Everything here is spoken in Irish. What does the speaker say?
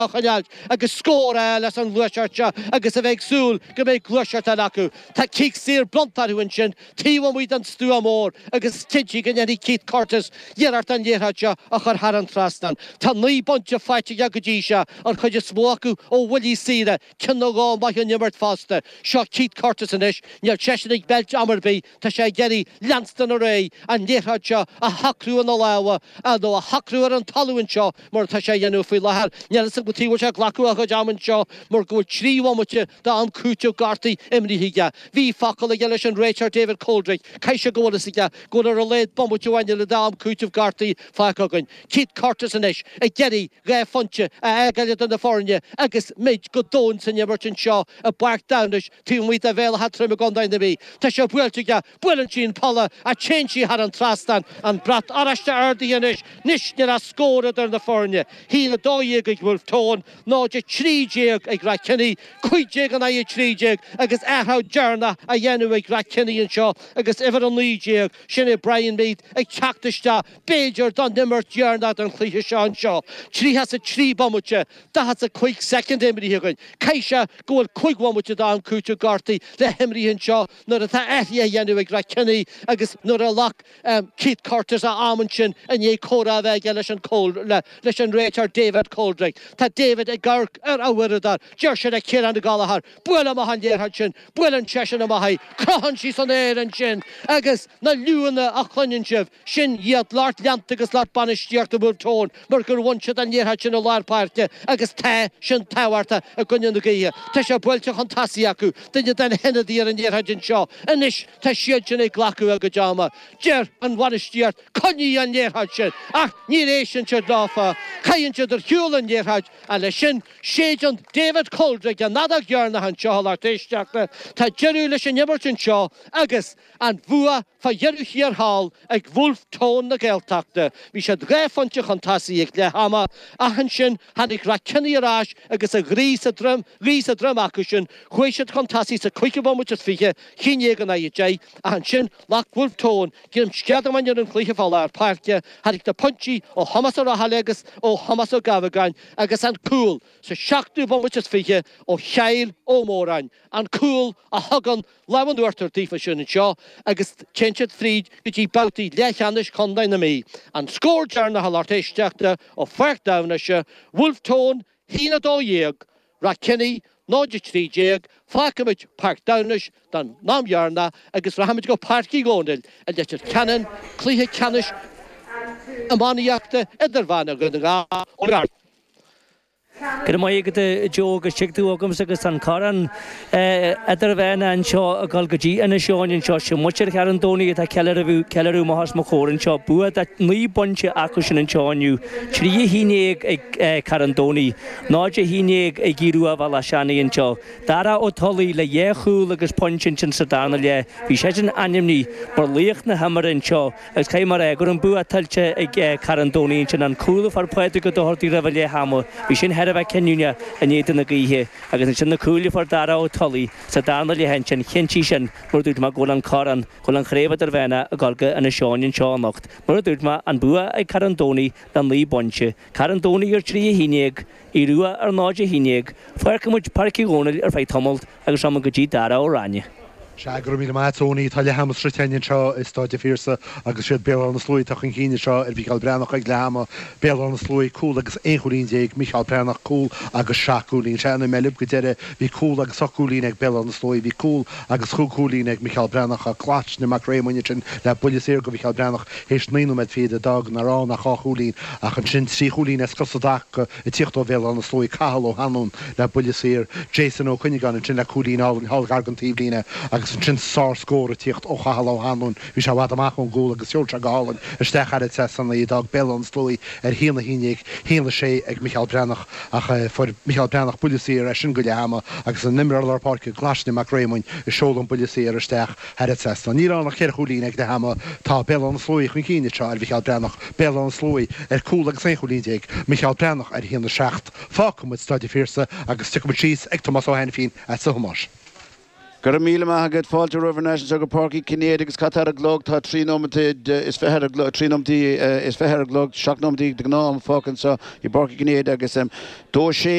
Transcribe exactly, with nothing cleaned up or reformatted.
chanealt agus scóra leis an gluiseirte agus a bheith súl go méid gluiseirte acu. Tá cic sír blontarúin sin tíomh muid an stú amór agus tidí gan any Keith Curtis dhearart an dhéirhaide a chur har an trastan. Tá ní bonte feite jagadí se ar chuide smóacu ó bhfuilí síre cinna gá maithio nimmart fásta. Seo Keith Curtis in isis, near Cheshire Belt Amerby, tá sé geri Lanston array an dhéirhaide a hacrú an olawa a do a hacrú ar an talúin seo mar tá sé dhéanú faoi lethar. Near sa butí se glacu a chuid aman seo mar go tríomhamuite da an cúteú gartaí imríthaige. Bhí facail a geile an Richard David Coldrick, caiise gólas ige go ar a leid bombúteáine le dá am cúteú gartaí fácagan. Keith Curtis in isis, a geri ré fonte a agaliad an na fórne agus méid go dón san Everton seo a bark downish tí muid a bhéil hat trim a gandain na bhí. Tá sé builteige builan sin pala a chéintí har an trastan an brat araiste ardaí in isis, nis near a scóra ar na fórne. Hí na dóíag ag bhfuil tón, ná de trídéag ag ra cinní, cuidéag an é trídéag agus athá dearna a dhéanú ag ra cinní an seo agus ifar an lídéag sinna Brian Mead ag teachtaiste béidir don nimmart dearna an chluthe seo an seo. Trí has a trí bommute, da has a quick second imrí higain. Caiise goil quick bommute da an cúteú gartaí le himrí an seo nuair a tá eithí a dhéanú ag ra cinní agus nuair a lach um, Keith Curtis a amman sin a dhé córa a bheith leis an cóil leis an Richard David Coldrick. Tá David ag garc ar a bhuiradar, deir sin a céir an na galahar, buil am a han dhéirhad sin, buil an tesin am a haid, crohan sí san éir an sin, agus na luúna a chluinn sibh, sin iad lart leant agus lart banistíocht a búr tón, mar gur bhainsead an dhéirhad sin a lárpáirte, agus tá sin táhairta a gunnean na gaithe. Tá sé builte chun tasí acu, duine den henadíar an dhéirhad sin seo, inis tá siad sin ag glacu a go deama. Deir an bhanistíocht, conní an dhéirhad sin, ach ní rééis sin se dáfa, caiann siad ar hiúil an dhéirhad, a le sin séidir David Coldrick an nadag dearna an seo ar téisteachta, tá deirú leis an Everton seo agus an bhua fa dheirú híar hall ag bhulf tón na Gaeltachta. Bhí sé dréfonte chun tasaí ag le hama, a han sin han ag ra cinní arás agus a grís a drum, grís a drum acu sin, chuisiad chun tasaí sa cuice bommut as fiche, chiné gan a dé, a han sin lach bhulf tón, gym sciad am an an chluthe fáil ar páirce, had ag de punchi ó Hamas ar a halegus ó Hamas ó Gavagan agus an cool, sa seachtú bommut as fiche ó Cheil ó Mórain, an cool a hagan lewan dúirtar tífa sin an seo, agus chéintead fríd go dtí bouti lechanis condain na mí. An scór dearna hall ar téisteachta ó fecht damnaise, Wolf Tone, hína dó dhéag, ra cinní, náide trídéag, fácamid park downish dan námhearna agus rahamid go parcí gónil a leis canan, clíthe canis amáníoachta idir bhana go na gá ó gart. Gyda mai gyda Joe agus sigtú agam agus an caran idir bhena an seo a gal gotí yn y seoin yn seo sy'n mwysir caran doni gyda celarw mahas machor yn seo bwyd a nwy bonche acwys yn seoin yw tri hinig ag caran doni náide hinig ag gyrw a fal asiani yn seo dara o toli le iechwl agus ponchyn sy'n sadana le fi sy'n anim ni mor leich na hamar yn seo agus cael mar egor yn bwyd a talche ag caran doni yn sy'n an cwlw far pwede gyda hordi rafel le hamo fi sy'n her bheith cenúne a néad na gaithe agus an sin na cúla for dara ó tolaí sa dána le hen sin chintí sin mar dúirt má ggóil an caran ggóil an chréibh ar bhena a galga an na seáin seánacht mar dúirt má an bua ag caran dónaí dan lí bonse caran dónaí ar trí híneag i rua ar náide híneag fuarcha muid parcí gónail ar feith tomult agus am go dtí dara ó ranne. Seagur mí mátóí tá le hamas Britannian seo is stáide físa agus siad béal na slúí tá chun cíine seo ar bhíáil brenach ag leama béal na slúí cool agus éonchúlín déag Michael Brenach cool agus seaúlín sena me lib go deire bhí cool agus soúlín ag béal na slúí bhí cool agus chuúlín ag Michael Brenach a chláit na mac réimine sin le buliséir go Michael Brenach hééis níú med féad a dag na rá nach cháúlín ach an sin tríúlín is cosadach i tíochtó béal na slúí cail ó hanún le buliséir Jason ó chuineán sin le coolín álan hall gargantíblíine agus sin sár scóra tíocht ó chahall ó hanún bhí se bhd amach an ggóla agus seoltra gálan isteach ar te sanna í dag belan slóí ar hína híineag hína sé ag Michael Brenach ach for Michael Brenach buliséir a sin go le hama agus an nimar parke glasni mac réimún i seol an buliséir isteach ar te san ní annach chéir cholín ag de hama tá belan slóí chun cíine se ar Michael Brenach belan slóí ar cool agus sé cholín Michael Brenach ar hína seacht fácum staidi fírsa agus tu tíos ag Thomas ó hen fin a sa Gur míle agad fáilte River Nations agus Parky Kinnéad agus catar a glog tá trínomtí is feher trínomtí is feher glog seacnomtí de gnám fácan sa i Parky Kinnéad agus dó sé